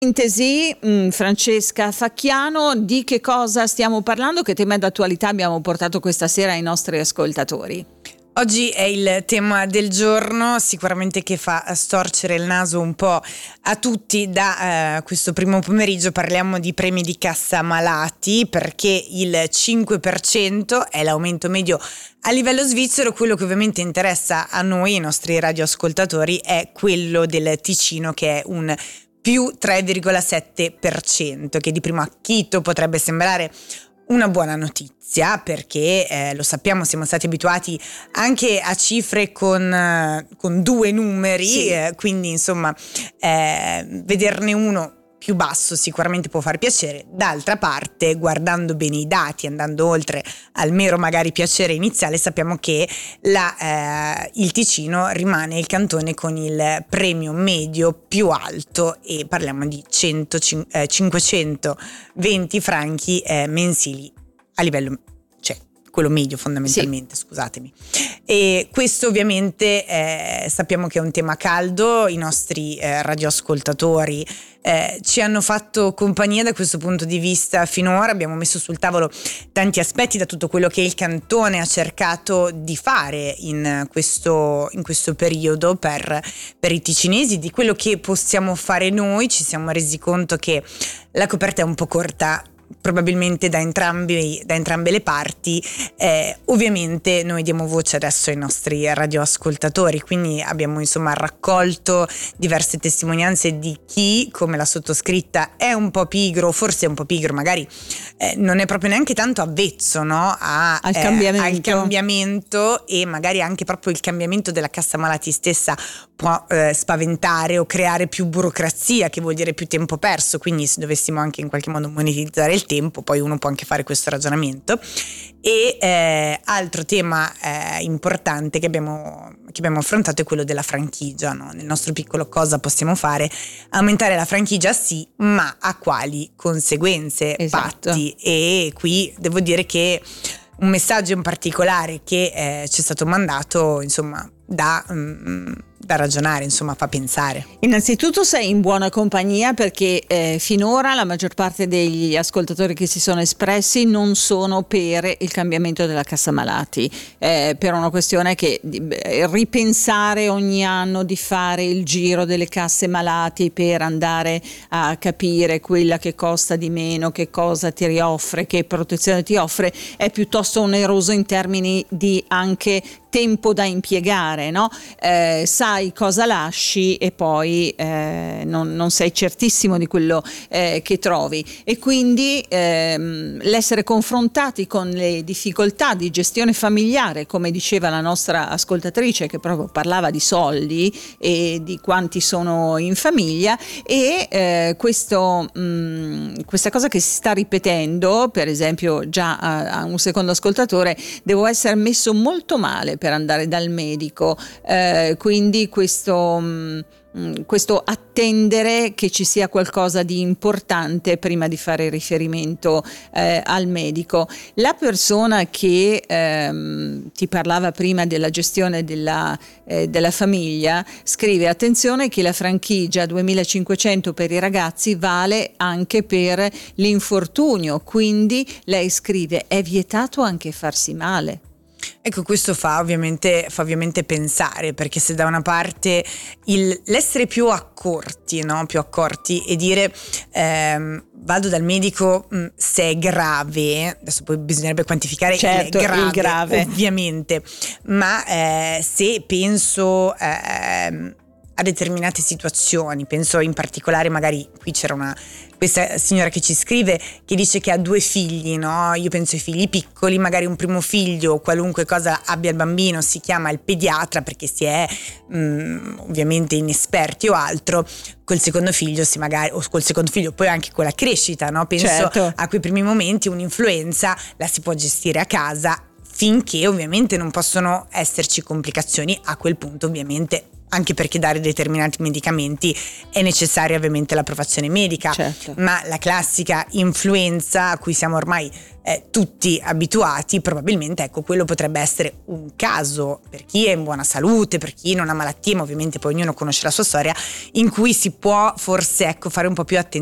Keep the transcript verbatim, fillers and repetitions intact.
Sintesi, mh, Francesca Facchiano, di che cosa stiamo parlando? Che tema d'attualità abbiamo portato questa sera ai nostri ascoltatori? Oggi è il tema del giorno, sicuramente che fa storcere il naso un po' a tutti. Da eh, questo primo pomeriggio parliamo di premi di cassa malati, perché il cinque per cento è l'aumento medio a livello svizzero. Quello che ovviamente interessa a noi, i nostri radioascoltatori, è quello del Ticino, che è un più tre virgola sette per cento, che di primo acchito potrebbe sembrare una buona notizia, perché eh, lo sappiamo, siamo stati abituati anche a cifre con, eh, con due numeri, sì. eh, quindi insomma eh, vederne uno più basso sicuramente può far piacere. D'altra parte, guardando bene i dati, andando oltre al mero magari piacere iniziale, sappiamo che la, eh, il Ticino rimane il cantone con il premio medio più alto, e parliamo di cento, eh, cinquecentoventi franchi eh, mensili a livello, cioè quello medio fondamentalmente, sì. Scusatemi. E questo ovviamente eh, sappiamo che è un tema caldo. I nostri eh, radioascoltatori eh, ci hanno fatto compagnia da questo punto di vista finora. Abbiamo messo sul tavolo tanti aspetti, da tutto quello che il cantone ha cercato di fare in questo, in questo periodo per, per i ticinesi, di quello che possiamo fare noi. Ci siamo resi conto che la coperta è un po' corta, probabilmente da entrambi, da entrambe le parti. Eh, ovviamente noi diamo voce adesso ai nostri radioascoltatori, quindi abbiamo insomma raccolto diverse testimonianze di chi, come la sottoscritta, è un po' pigro, forse è un po' pigro, magari eh, non è proprio neanche tanto avvezzo, no? a, al, eh, cambiamento. al cambiamento, e magari anche proprio il cambiamento della cassa malati stessa può eh, spaventare o creare più burocrazia, che vuol dire più tempo perso. Quindi se dovessimo anche in qualche modo monetizzare il tempo, poi uno può anche fare questo ragionamento. E eh, altro tema eh, importante che abbiamo, che abbiamo affrontato è quello della franchigia, no? Nel nostro piccolo cosa possiamo fare? Aumentare la franchigia sì, ma a quali conseguenze, esatto. Patti? E qui devo dire che un messaggio in particolare che eh, ci è stato mandato, insomma, da, mm, da ragionare, insomma, fa pensare. Innanzitutto sei in buona compagnia, perché eh, finora la maggior parte degli ascoltatori che si sono espressi non sono per il cambiamento della cassa malati, eh, per una questione che eh, ripensare ogni anno di fare il giro delle casse malati per andare a capire quella che costa di meno, che cosa ti offre, che protezione ti offre, è piuttosto oneroso in termini di anche tempo da impiegare, no? Eh, sai cosa lasci e poi eh, non, non sei certissimo di quello eh, che trovi, e quindi ehm, l'essere confrontati con le difficoltà di gestione familiare, come diceva la nostra ascoltatrice, che proprio parlava di soldi e di quanti sono in famiglia, e eh, questo, mh, questa cosa che si sta ripetendo, per esempio già a, a un secondo ascoltatore: devo essere messo molto male per andare dal medico, eh, quindi questo, mh, questo attendere che ci sia qualcosa di importante prima di fare riferimento eh, al medico. La persona che ehm, ti parlava prima della gestione della, eh, della famiglia scrive: attenzione che la franchigia duemilacinquecento per i ragazzi vale anche per l'infortunio, quindi lei scrive: è vietato anche farsi male. Ecco, questo fa ovviamente, fa ovviamente pensare, perché se da una parte il, l'essere più accorti, no? più accorti e dire ehm, vado dal medico mh, se è grave, adesso poi bisognerebbe quantificare, certo, il, grave, il grave ovviamente, ma eh, se penso eh, a determinate situazioni, penso in particolare, magari qui c'era una questa signora che ci scrive, che dice che ha due figli, no? Io penso ai figli piccoli, magari un primo figlio, qualunque cosa abbia il bambino, si chiama il pediatra perché si è mh, ovviamente inesperti o altro. Col secondo figlio si magari, o col secondo figlio poi anche con la crescita, no? Penso certo. a quei primi momenti un'influenza la si può gestire a casa, finché ovviamente non possono esserci complicazioni. A quel punto ovviamente anche perché dare determinati medicamenti è necessaria ovviamente l'approvazione medica, certo. Ma la classica influenza a cui siamo ormai eh, tutti abituati, probabilmente ecco quello potrebbe essere un caso per chi è in buona salute, per chi non ha malattie, ma ovviamente poi ognuno conosce la sua storia, in cui si può forse ecco fare un po' più attenzione